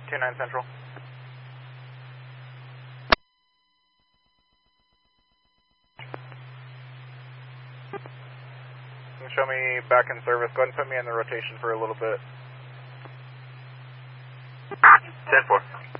29 Central. Show me back in service. Go ahead and put me in the rotation for a little bit. 10-4.